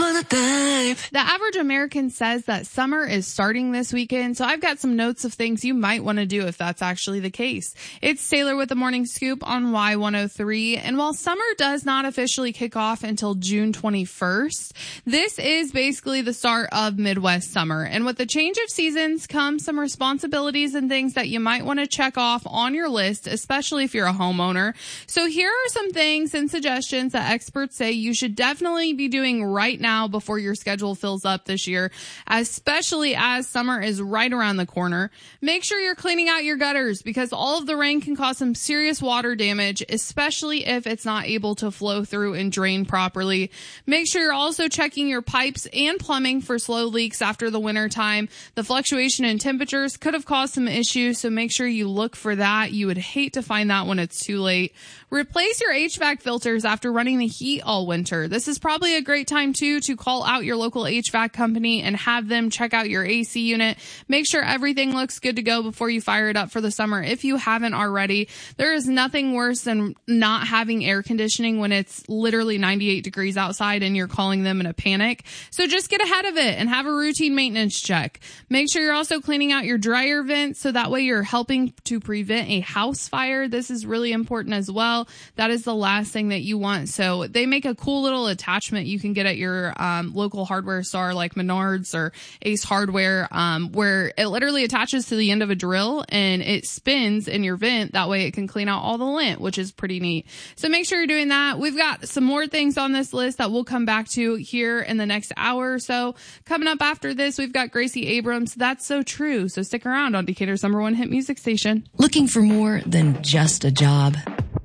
wanna dive. The average American says that summer is starting this weekend, so I've got some notes of things you might want to do if that's actually the case. It's Taylor with the Morning Scoop on Y103, and while summer does not officially kick off until June 21st, this is basically the start of Midwest summer. And with the change of seasons comes some responsibilities and things that you might want to check off on your list, especially if you're a homeowner. So here are some things and suggestions that experts say you should definitely be doing right now before your schedule fills up this year, especially as summer is right around the corner. Make sure you're cleaning out your gutters because all of the rain can cause some serious water damage, especially if it's not able to flow through and drain properly. Make sure you're also checking your pipes and plumbing for slow leaks after the winter time. The fluctuation in temperatures could have caused some issues, so make sure you look for that. You would hate to find that when it's too late. Replace your HVAC filters after running the heat all winter. This is probably a great time too to call out your local HVAC company and have them check out your AC unit. Make sure everything looks good to go before you fire it up for the summer if you haven't already. There is nothing worse than not having air conditioning when it's literally 98 degrees outside and you're calling them in a panic. So just get ahead of it and have a routine maintenance check. Make sure you're also cleaning out your dryer vents so that way you're helping to prevent a house fire. This is really important as well. That is the last thing that you want. So they make a cool little attachment you can get at your local hardware store like Menards or Ace Hardware, where it literally attaches to the end of a drill and it spins in your vent. That way it can clean out all the lint, which is pretty neat. So make sure you're doing that. We've got some more things on this list that we'll come back to here in the next hour or so. Coming up after this, we've got Gracie Abrams. That's So True. So stick around on Decatur's #1 hit music station. Looking for more than just a job?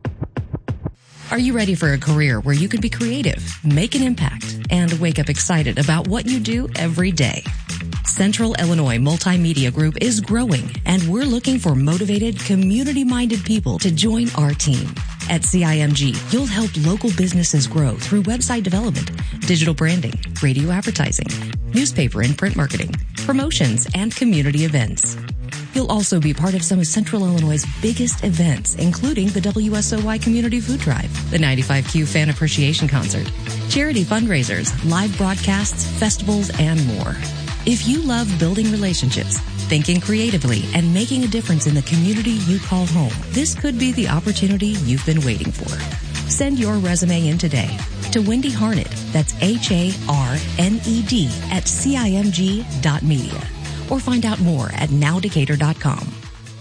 Are you ready for a career where you can be creative, make an impact, and wake up excited about what you do every day? Central Illinois Multimedia Group is growing, and we're looking for motivated, community-minded people to join our team. At CIMG, you'll help local businesses grow through website development, digital branding, radio advertising, newspaper and print marketing, promotions, and community events. You'll also be part of some of Central Illinois' biggest events, including the WSOY Community Food Drive, the 95Q Fan Appreciation Concert, charity fundraisers, live broadcasts, festivals, and more. If you love building relationships, thinking creatively, and making a difference in the community you call home, this could be the opportunity you've been waiting for. Send your resume in today to Wendy Harned, that's HARNED at CIMG.media. Or find out more at nowdecatur.com.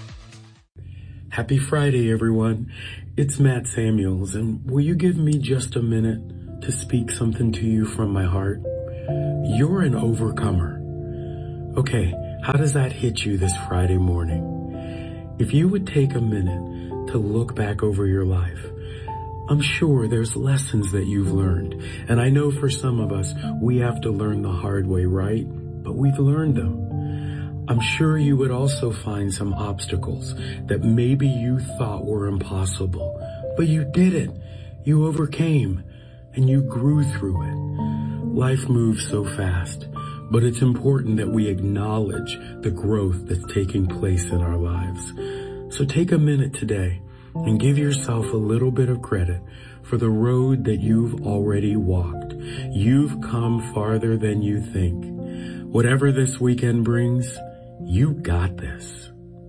Happy Friday, everyone. It's Matt Samuels, and will you give me just a minute to speak something to you from my heart? You're an overcomer. Okay, how does that hit you this Friday morning? If you would take a minute to look back over your life, I'm sure there's lessons that you've learned. And I know for some of us, we have to learn the hard way, right? But we've learned them. I'm sure you would also find some obstacles that maybe you thought were impossible, but you did it. You overcame and you grew through it. Life moves so fast, but it's important that we acknowledge the growth that's taking place in our lives. So take a minute today and give yourself a little bit of credit for the road that you've already walked. You've come farther than you think. Whatever this weekend brings, you got this.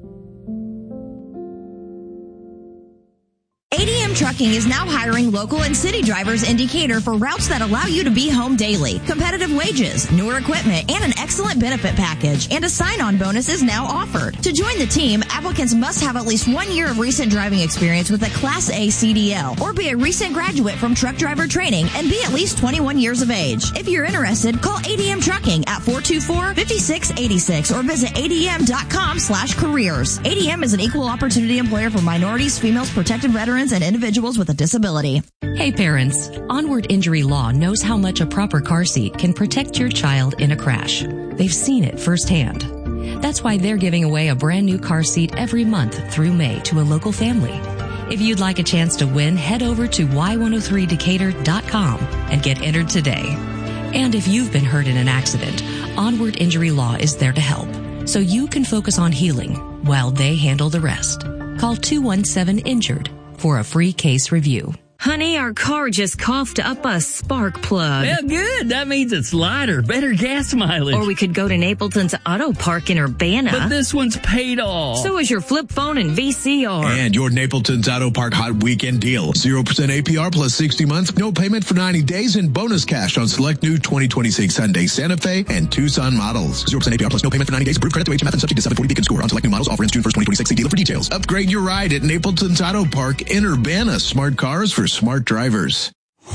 ADM Trucking is now hiring local and city drivers in Decatur for routes that allow you to be home daily. Competitive wages, newer equipment, and an excellent benefit package. And a sign-on bonus is now offered. To join the team, applicants must have at least 1 year of recent driving experience with a Class A CDL or be a recent graduate from truck driver training and be at least 21 years of age. If you're interested, call ADM Trucking at 424-5686 or visit adm.com/careers. ADM is an equal opportunity employer for minorities, females, protected veterans, and individuals with a disability. Hey parents, Onward Injury Law knows how much a proper car seat can protect your child in a crash. They've seen it firsthand. That's why they're giving away a brand new car seat every month through May to a local family. If you'd like a chance to win, head over to y103decatur.com and get entered today. And if you've been hurt in an accident, Onward Injury Law is there to help, so you can focus on healing while they handle the rest. Call 217-INJURED for a free case review. Honey, our car just coughed up a spark plug. Well, good. That means it's lighter, better gas mileage. Or we could go to Napleton's Auto Park in Urbana. But this one's paid off. So is your flip phone and VCR. And your Napleton's Auto Park Hot Weekend Deal. 0% APR plus 60 months, no payment for 90 days, and bonus cash on select new 2026 Hyundai Santa Fe and Tucson models. 0% APR plus no payment for 90 days. Approved credit through HMF and subject to 740 Beacon score on select new models. Offer ends June 1st, 2026. See dealer for details. Upgrade your ride at Napleton's Auto Park in Urbana. Smart cars for smart drivers.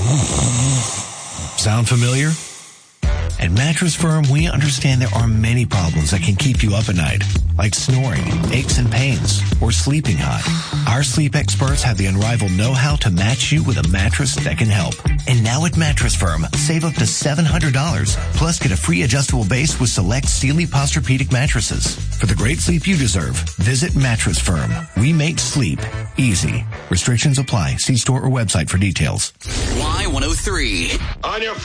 Sound familiar? At Mattress Firm, we understand there are many problems that can keep you up at night, like snoring, aches and pains, or sleeping hot. Our sleep experts have the unrivaled know-how to match you with a mattress that can help. And now at Mattress Firm, save up to $700, plus get a free adjustable base with select Sealy Posturepedic mattresses. For the great sleep you deserve, visit Mattress Firm. We make sleep easy. Restrictions apply. See store or website for details. Y103. On your